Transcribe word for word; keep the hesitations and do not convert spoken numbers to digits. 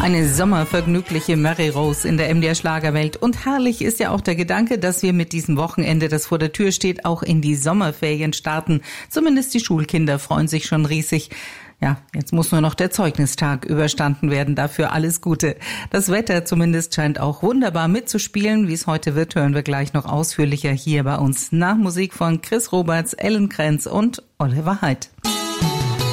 Eine sommervergnügliche Mary Rose in der M D R Schlagerwelt. Und herrlich ist ja auch der Gedanke, dass wir mit diesem Wochenende, das vor der Tür steht, auch in die Sommerferien starten. Zumindest die Schulkinder freuen sich schon riesig. Ja, jetzt muss nur noch der Zeugnistag überstanden werden. Dafür alles Gute. Das Wetter zumindest scheint auch wunderbar mitzuspielen. Wie es heute wird, hören wir gleich noch ausführlicher hier bei uns. Nach Musik von Chris Roberts, Ellen Krenz und Oliver Heidt.